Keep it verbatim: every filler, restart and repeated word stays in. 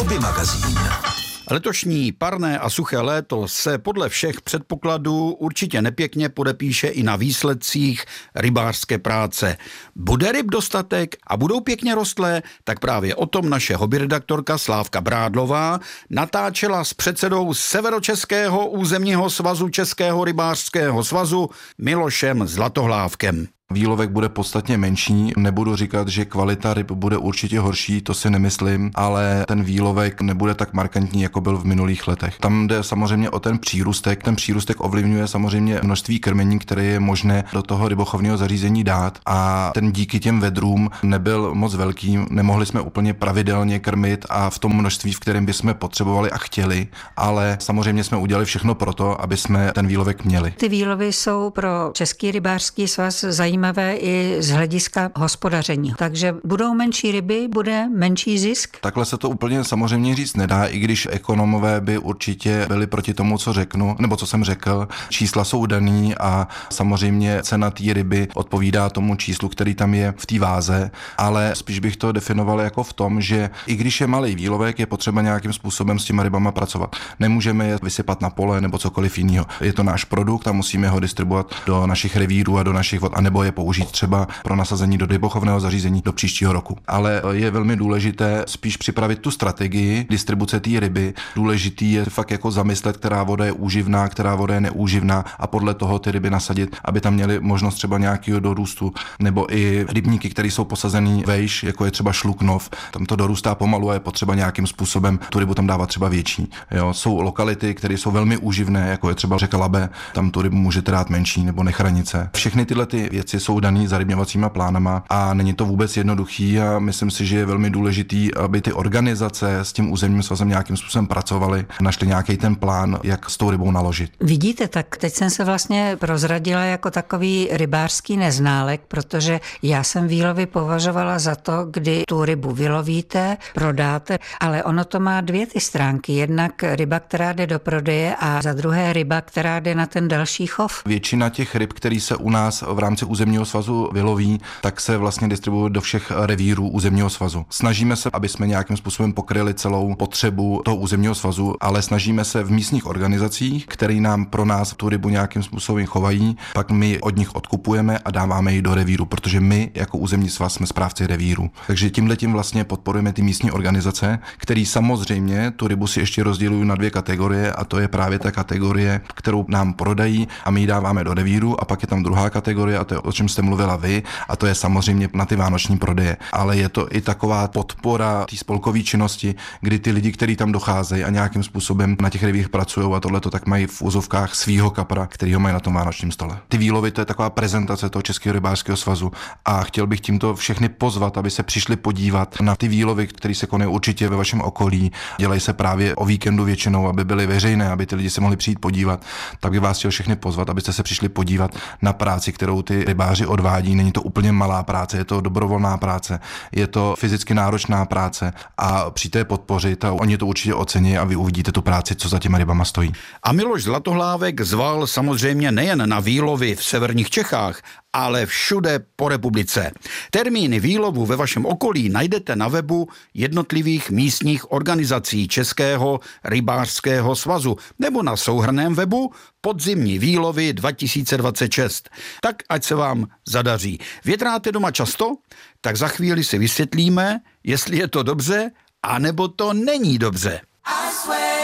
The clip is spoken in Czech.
Hobby magazín. Letošní parné a suché léto se podle všech předpokladů určitě nepěkně podepíše i na výsledcích rybářské práce. Bude ryb dostatek a budou pěkně rostlé, tak právě o tom naše hobbyredaktorka Slávka Brádlová natáčela s předsedou Severočeského územního svazu Českého rybářského svazu Milošem Zlatohlávkem. Výlovek bude podstatně menší, nebudu říkat, že kvalita ryb bude určitě horší, to si nemyslím, ale ten výlovek nebude tak markantní, jako byl v minulých letech. Tam jde samozřejmě o ten přírůstek, ten přírůstek ovlivňuje samozřejmě množství krmení, které je možné do toho rybochovného zařízení dát a ten díky těm vedrům nebyl moc velký, nemohli jsme úplně pravidelně krmit a v tom množství, v kterém bychom potřebovali a chtěli, ale samozřejmě jsme udělali všechno pro to, aby jsme ten výlovek měli. Ty výlovy jsou pro Český rybářský svaz zajímavé i z hlediska hospodaření. Takže budou menší ryby, bude menší zisk? Takhle se to úplně samozřejmě říct nedá, i když ekonomové by určitě byli proti tomu, co řeknu, nebo co jsem řekl. Čísla jsou daný a samozřejmě cena té ryby odpovídá tomu číslu, který tam je v té váze, ale spíš bych to definoval jako v tom, že i když je malý výlovek, je potřeba nějakým způsobem s těma rybama pracovat. Nemůžeme je vysypat na pole nebo cokoliv jiného. Je to náš produkt a musíme ho distribuovat do našich revírů a do našich vod, anebo je použít třeba pro nasazení do rybochovného zařízení do příštího roku. Ale je velmi důležité spíš připravit tu strategii distribuce té ryby. Důležitý je fakt jako zamyslet, která voda je úživná, která voda je neúživná a podle toho ty ryby nasadit, aby tam měly možnost třeba nějakého dorůstu, nebo i rybníky, které jsou posazený vejš, jako je třeba Šluknov. Tam to dorůstá pomalu a je potřeba nějakým způsobem tu rybu tam dávat třeba větší. Jo, jsou lokality, které jsou velmi úživné, jako je třeba řeka Labe, tam tu rybu můžete dát menší nebo Nechranice. Všechny tyhle ty věci jsou daný zarybňovacíma plánama a není to vůbec jednoduchý a myslím si, že je velmi důležitý, aby ty organizace s tím územním svazem nějakým způsobem pracovaly, našli nějaký ten plán, jak s tou rybou naložit. Vidíte, tak teď jsem se vlastně prozradila jako takový rybářský neználek, protože já jsem výlovy považovala za to, kdy tu rybu vylovíte, prodáte, ale ono to má dvě ty stránky. Jednak ryba, která jde do prodeje a za druhé ryba, která jde na ten další chov. Většina těch ryb, který se u nás v rámci územního svazu vyloví, tak se vlastně distribuuje do všech revírů územního svazu. Snažíme se, aby jsme nějakým způsobem pokryli celou potřebu toho územního svazu, ale snažíme se v místních organizacích, které nám pro nás tu rybu nějakým způsobem chovají, pak my od nich odkupujeme a dáváme ji do revíru, protože my jako územní svaz jsme správci revíru. Takže tímhletím vlastně podporujeme ty místní organizace, které samozřejmě tu rybu si ještě rozdělují na dvě kategorie a to je právě ta kategorie, kterou nám prodají a my ji dáváme do revíru a pak je tam druhá kategorie a to je, o čem jste mluvila vy, a to je samozřejmě na ty vánoční prodeje. Ale je to i taková podpora té spolkové činnosti, kdy ty lidi, kteří tam docházejí a nějakým způsobem na těch revírech pracují a tohle to tak mají v úzovkách svýho kapra, který ho mají na tom vánočním stole. Ty výlovy, to je taková prezentace toho Českého rybářského svazu a chtěl bych tímto všechny pozvat, aby se přišli podívat na ty výlovy, které se konají určitě ve vašem okolí. Dělají se právě o víkendu většinou, aby byly veřejné, aby ty lidi se mohli přijít podívat. Tak bych vás chtěl všechny pozvat, abyste se přišli podívat na práci, kterou ty rybáři odvádí. Není to úplně malá práce, je to dobrovolná práce, je to fyzicky náročná práce a přijďte je podpořit a oni to určitě ocení a vy uvidíte tu práci, co za těma rybama stojí. A Miloš Zlatohlávek zval samozřejmě nejen na výlovy v severních Čechách, ale všude po republice. Termíny výlovu ve vašem okolí najdete na webu jednotlivých místních organizací Českého rybářského svazu nebo na souhrnném webu Podzimní výlovy dva tisíce dvacet šest. Tak ať se vám zadaří. Větráte doma často? Tak za chvíli si vysvětlíme, jestli je to dobře, anebo to není dobře.